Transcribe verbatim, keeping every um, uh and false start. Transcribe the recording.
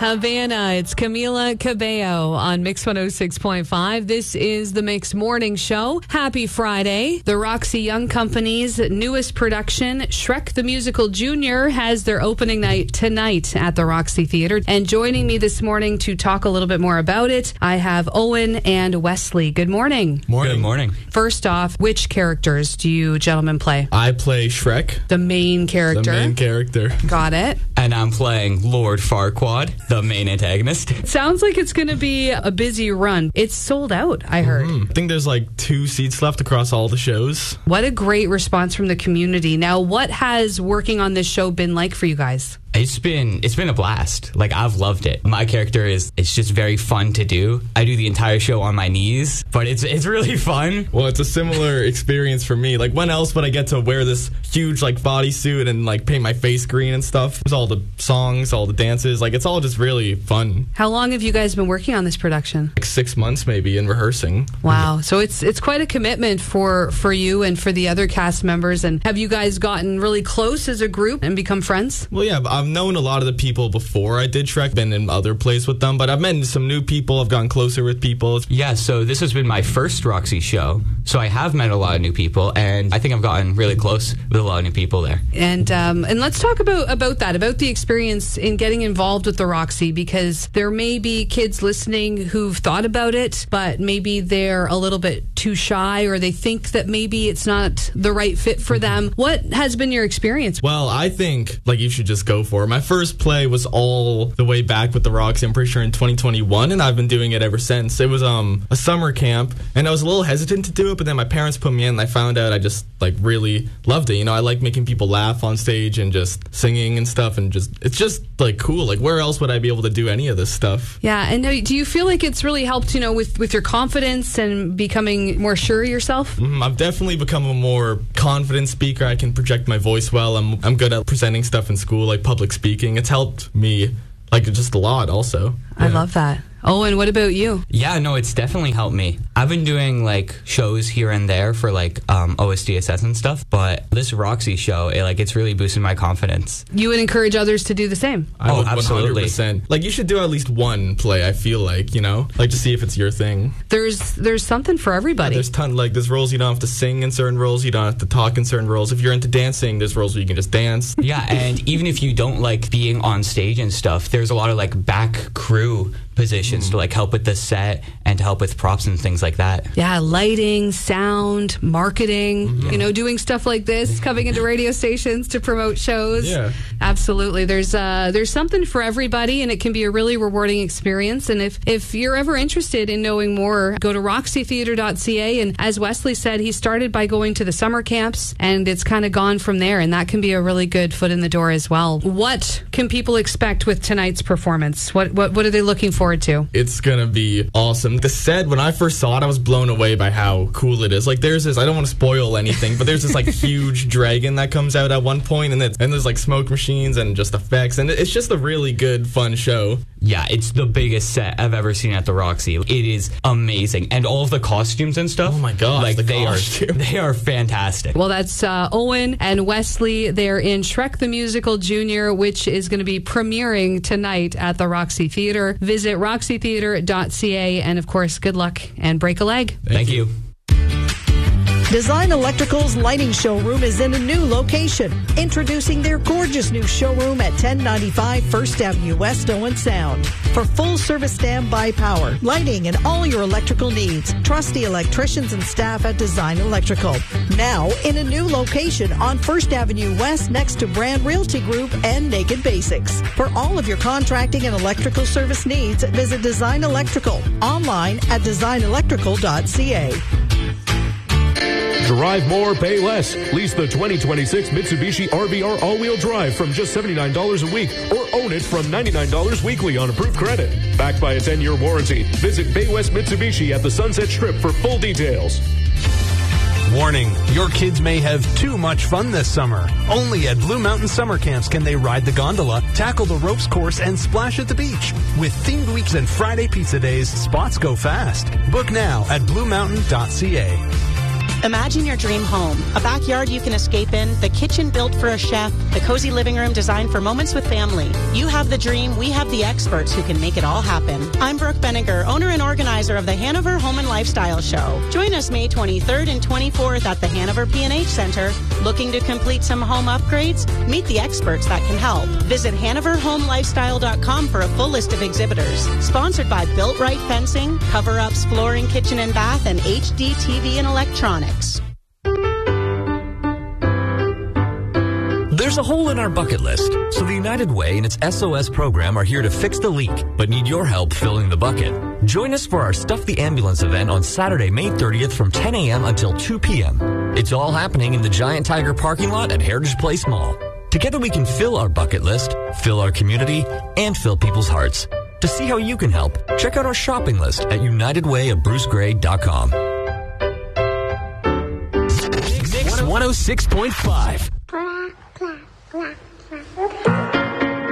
Havana, it's Camila Cabello on Mix one oh six point five. This is the Mix Morning Show. Happy Friday. The Roxy Young Company's newest production, Shrek the Musical Junior, has their opening night tonight at the Roxy Theater. And joining me this morning to talk a little bit more about it, I have Owen and Wesley. Good morning. Morning. Good morning. First off, which characters do you gentlemen play? I play Shrek. The main character. The main character. Got it. And I'm playing Lord Farquaad, the main antagonist. Sounds like it's going to be a busy run. It's sold out, I heard. Mm-hmm. I think there's like two seats left across all the shows. What a great response from the community. Now, what has working on this show been like for you guys? It's been it's been a blast. Like, I've loved it. My character is it's just very fun to do. I do the entire show on my knees, but it's it's really fun. Well, it's a similar experience for me. Like, when else would I get to wear this huge like bodysuit and like paint my face green and stuff? There's all the songs, all the dances. Like, it's all just really fun. How long have you guys been working on this production? Like six months maybe in rehearsing. Wow. So it's it's quite a commitment for for you and for the other cast members. And have you guys gotten really close as a group and become friends? Well, yeah, I've known a lot of the people before I did Shrek, been in other plays with them, but I've met some new people, I've gotten closer with people. Yeah, so this has been my first Roxy show, so I have met a lot of new people, and I think I've gotten really close with a lot of new people there. And um, and let's talk about, about that, about the experience in getting involved with the Roxy, because there may be kids listening who've thought about it, but maybe they're a little bit too shy, or they think that maybe it's not the right fit for them. What has been your experience? Well, I think like you should just go for it. My first play was all the way back with the Roxy, I'm pretty sure in twenty twenty-one, and I've been doing it ever since. It was um a summer camp, and I was a little hesitant to do it, but then my parents put me in, and I found out I just like really loved it. You know, I like making people laugh on stage and just singing and stuff, and just it's just like cool. Like, where else would I be able to do any of this stuff? Yeah, and do you feel like it's really helped, you know, with, with your confidence and becoming more sure of yourself? Mm, I've definitely become a more confident speaker. I can project my voice well. I'm I'm good at presenting stuff in school, like public speaking. It's helped me like just a lot also. Yeah. I love that. Oh, and what about you? Yeah, no, it's definitely helped me. I've been doing like shows here and there for like um, O S D S S and stuff, but this Roxy show, it, like it's really boosted my confidence. You would encourage others to do the same? I oh, would absolutely. one hundred percent. Like, you should do at least one play, I feel like, you know? Like, to see if it's your thing. There's there's something for everybody. Yeah, there's ton, like, there's roles you don't have to sing in certain roles, you don't have to talk in certain roles. If you're into dancing, there's roles where you can just dance. Yeah, and even if you don't like being on stage and stuff, there's a lot of like back crew positions mm. to like help with the set and to help with props and things like that. Yeah, lighting, sound, marketing, mm-hmm. you know, doing stuff like this, coming into radio stations to promote shows. Yeah. Absolutely. There's uh, there's something for everybody, and it can be a really rewarding experience. And if, if you're ever interested in knowing more, go to roxy theater dot c a. And as Wesley said, he started by going to the summer camps, and it's kind of gone from there, and that can be a really good foot in the door as well. What can people expect with tonight's performance? What what, what are they looking forward to? It's gonna be awesome. The set, when I first saw it, I was blown away by how cool it is. Like, there's this, I don't want to spoil anything, but there's this like huge dragon that comes out at one point, and, it's, and there's like smoke machines and just effects, and it's just a really good, fun show. Yeah, it's the biggest set I've ever seen at the Roxy. It is amazing, and all of the costumes and stuff. Oh my god, like the they costume. are they are fantastic. Well, that's uh, Owen and Wesley. They're in Shrek the Musical Junior, which is going to be premiering tonight at the Roxy Theater. Visit roxy theater dot c a, and of course, good luck and break a leg. Thank, Thank you. Design Electrical's lighting showroom is in a new location. Introducing their gorgeous new showroom at ten ninety-five First Avenue West, Owen Sound. For full-service standby power, lighting, and all your electrical needs, trust the electricians and staff at Design Electrical. Now in a new location on First Avenue West next to Brand Realty Group and Naked Basics. For all of your contracting and electrical service needs, visit Design Electrical online at design electrical dot c a. Drive more, pay less. Lease the twenty twenty-six Mitsubishi R V R all-wheel drive from just seventy-nine dollars a week, or own it from ninety-nine dollars weekly on approved credit. Backed by a ten-year warranty. Visit Bay West Mitsubishi at the Sunset Strip for full details. Warning, your kids may have too much fun this summer. Only at Blue Mountain Summer Camps can they ride the gondola, tackle the ropes course, and splash at the beach. With themed weeks and Friday pizza days, spots go fast. Book now at blue mountain dot c a. Imagine your dream home, a backyard you can escape in, the kitchen built for a chef, the cozy living room designed for moments with family. You have the dream, we have the experts who can make it all happen. I'm Brooke Benninger, owner and organizer of the Hanover Home and Lifestyle Show. Join us May twenty-third and twenty-fourth at the Hanover P and H Center. Looking to complete some home upgrades? Meet the experts that can help. Visit Hanover Home Lifestyle dot com for a full list of exhibitors. Sponsored by Built Right Fencing, Cover Ups, Flooring, Kitchen and Bath, and H D T V and Electronics. There's a hole in our bucket list, so the United Way and its S O S program are here to fix the leak, but need your help filling the bucket. Join us for our Stuff the Ambulance event on Saturday, May thirtieth from ten a.m. until two p.m. It's all happening in the Giant Tiger parking lot at Heritage Place Mall. Together we can fill our bucket list, fill our community, and fill people's hearts. To see how you can help, check out our shopping list at united way of bruce gray dot com. one oh six point five